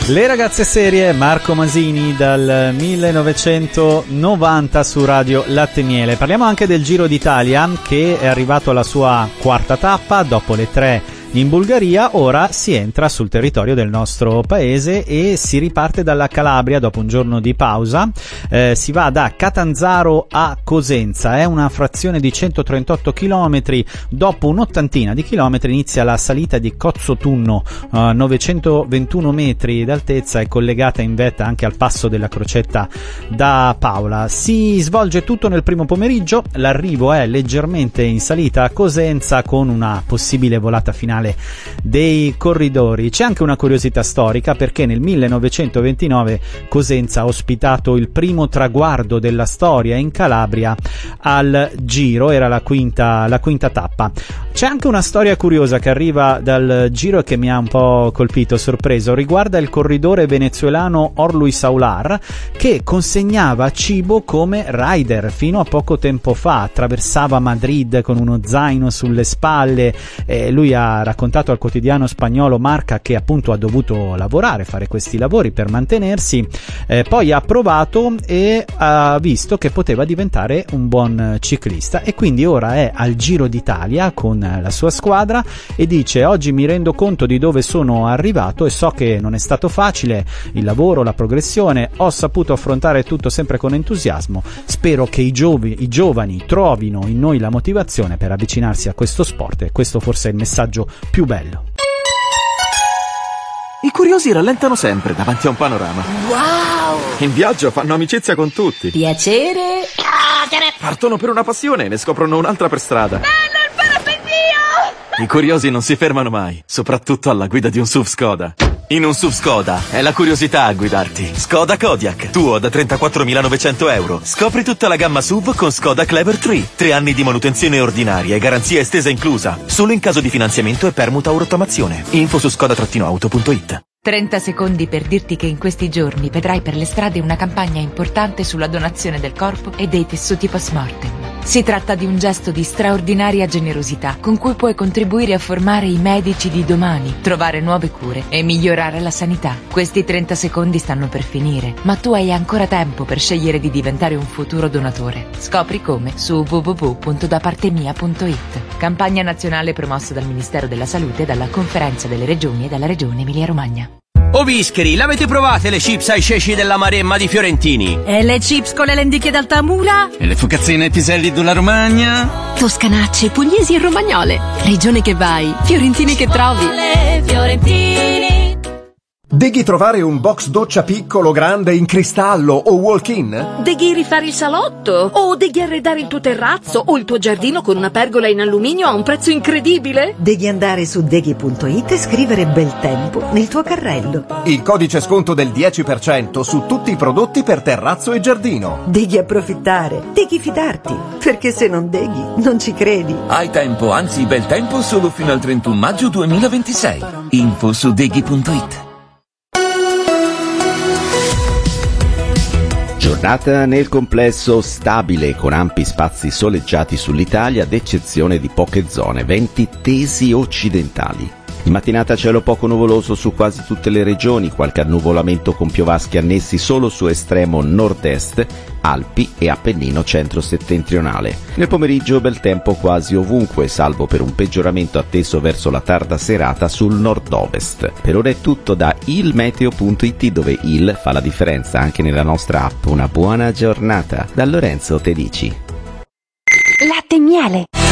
Le ragazze serie, Marco Masini dal 1990 su Radio Latte e Miele. Parliamo anche del Giro d'Italia che è arrivato alla sua quarta tappa dopo le 3 in Bulgaria. Ora si entra sul territorio del nostro paese e si riparte dalla Calabria dopo un giorno di pausa. Si va da Catanzaro a Cosenza, è una frazione di 138 km. Dopo un'ottantina di chilometri inizia la salita di Cozzotunno, 921 metri d'altezza, è collegata in vetta anche al passo della Crocetta da Paola. Si svolge tutto nel primo pomeriggio, l'arrivo è leggermente in salita a Cosenza con una possibile volata finale dei corridori. C'è anche una curiosità storica perché nel 1929 Cosenza ha ospitato il primo traguardo della storia in Calabria al Giro, era la quinta tappa. C'è anche una storia curiosa che arriva dal Giro e che mi ha un po' colpito, sorpreso, riguarda il corridore venezuelano Orluis Saular che consegnava cibo come rider fino a poco tempo fa, attraversava Madrid con uno zaino sulle spalle. Lui ha raccontato al quotidiano spagnolo Marca che appunto ha dovuto lavorare, fare questi lavori per mantenersi, poi ha provato e ha visto che poteva diventare un buon ciclista e quindi ora è al Giro d'Italia con la sua squadra e dice: oggi mi rendo conto di dove sono arrivato e so che non è stato facile il lavoro, la progressione, ho saputo affrontare tutto sempre con entusiasmo, spero che i giovani trovino in noi la motivazione per avvicinarsi a questo sport e questo forse è il messaggio più bello. I curiosi rallentano sempre davanti a un panorama. Wow! In viaggio fanno amicizia con tutti. Piacere. Partono per una passione e ne scoprono un'altra per strada. Bello il parapendio! I curiosi non si fermano mai, soprattutto alla guida di un SUV Skoda. In un SUV Skoda è la curiosità a guidarti. Skoda Kodiaq, tuo da 34.900 euro. Scopri tutta la gamma SUV con Skoda Clever 3. 3 anni di manutenzione ordinaria e garanzia estesa inclusa. Solo in caso di finanziamento e permuta o rottamazione. Info su skoda-auto.it. 30 secondi per dirti che in questi giorni vedrai per le strade una campagna importante sulla donazione del corpo e dei tessuti post-mortem. Si tratta di un gesto di straordinaria generosità con cui puoi contribuire a formare i medici di domani, trovare nuove cure e migliorare la sanità. Questi 30 secondi stanno per finire, ma tu hai ancora tempo per scegliere di diventare un futuro donatore. Scopri come su www.dapartemia.it. Campagna nazionale promossa dal Ministero della Salute e dalla Conferenza delle Regioni e dalla Regione Emilia-Romagna. O Bischeri, l'avete provate le chips ai ceci della Maremma di Fiorentini? E le chips con le lenticchie d'Altamura? E le focazzine ai piselli della Romagna? Toscanacce, pugliesi e romagnole. Regione che vai, fiorentini che trovi. Fiorentini. Deghi trovare un box doccia piccolo, grande, in cristallo o walk-in? Deghi rifare il salotto? O deghi arredare il tuo terrazzo o il tuo giardino con una pergola in alluminio a un prezzo incredibile? Devi andare su deghi.it e scrivere bel tempo nel tuo carrello. Il codice sconto del 10% su tutti i prodotti per terrazzo e giardino. Devi approfittare, devi fidarti, perché se non deghi non ci credi. Hai tempo, anzi bel tempo solo fino al 31 maggio 2026. Info su deghi.it. Giornata nel complesso stabile con ampi spazi soleggiati sull'Italia ad eccezione di poche zone, venti tesi occidentali. In mattinata cielo poco nuvoloso su quasi tutte le regioni, qualche annuvolamento con piovaschi annessi solo su estremo nord-est, Alpi e Appennino centro-settentrionale. Nel pomeriggio bel tempo quasi ovunque, salvo per un peggioramento atteso verso la tarda serata sul nord-ovest. Per ora è tutto da ilmeteo.it, dove il fa la differenza anche nella nostra app. Una buona giornata. Da Lorenzo Tedici. Latte e Miele.